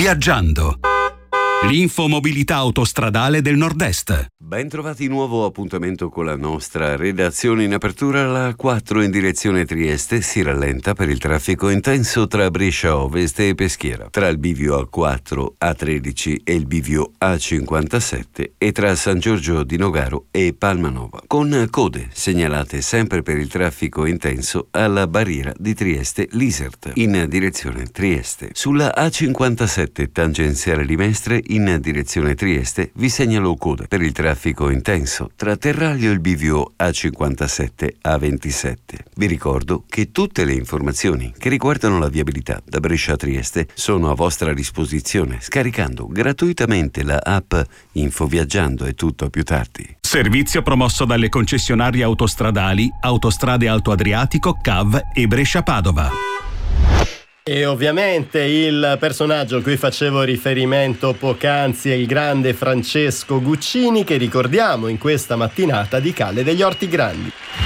Viaggiando. L'infomobilità autostradale del Nord-Est. Ben trovati, nuovo appuntamento con la nostra redazione. In apertura la 4 in direzione Trieste si rallenta per il traffico intenso tra Brescia Ovest e Peschiera, tra il bivio A4, A13 e il bivio A57 e tra San Giorgio di Nogaro e Palmanova, con code segnalate sempre per il traffico intenso alla barriera di Trieste-Lisert in direzione Trieste. Sulla A57 tangenziale di Mestre in direzione Trieste vi segnalo code per il traffico intenso tra Terraglio e il bivio A57-A27. Vi ricordo che tutte le informazioni che riguardano la viabilità da Brescia a Trieste sono a vostra disposizione scaricando gratuitamente la app Infoviaggiando. È tutto, a più tardi. Servizio promosso dalle concessionarie autostradali Autostrade Alto Adriatico, CAV e Brescia-Padova. E ovviamente il personaggio a cui facevo riferimento poc'anzi è il grande Francesco Guccini, che ricordiamo in questa mattinata di Calle degli Orti Grandi.